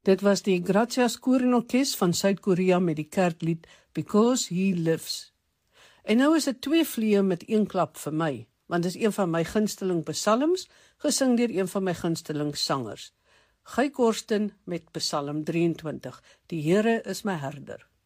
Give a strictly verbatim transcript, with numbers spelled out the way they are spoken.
Dit was die Gracias Koororkes van Suid-Korea met die kerklied Because He Lives. En nou is dit twee vliee met een klap vir my, want dit is een van my gunsteling psalms, gesing deur een van my gunsteling sangers. Guy Korsten met Psalm drieëntwintig, Die Here is my herder.